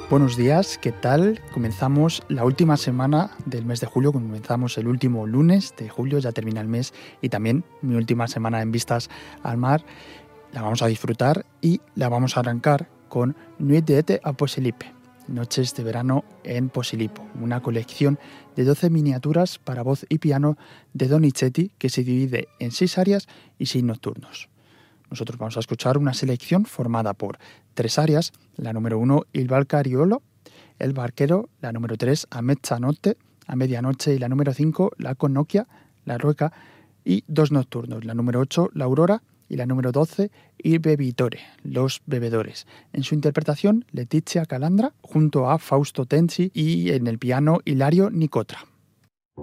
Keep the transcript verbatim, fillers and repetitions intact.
Buenos días, ¿qué tal? Comenzamos la última semana del mes de julio, comenzamos el último lunes de julio, ya termina el mes y también mi última semana en vistas al mar. La vamos a disfrutar y la vamos a arrancar con Nuit d'été à Posillipo, Noches de verano en Posillipo, una colección de doce miniaturas para voz y piano de Donizetti que se divide en seis arias y seis nocturnos. Nosotros vamos a escuchar una selección formada por tres arias, la número uno, Il Valcariolo, El Barquero, la número tres, A Mezzanotte, a medianoche, y la número cinco, La Connocchia, la Rueca, y dos nocturnos, la número ocho, La Aurora, y la número doce, Il Bevitore, Los Bebedores. En su interpretación, Letizia Calandra, junto a Fausto Tenzi, y en el piano, Hilario Nicotra.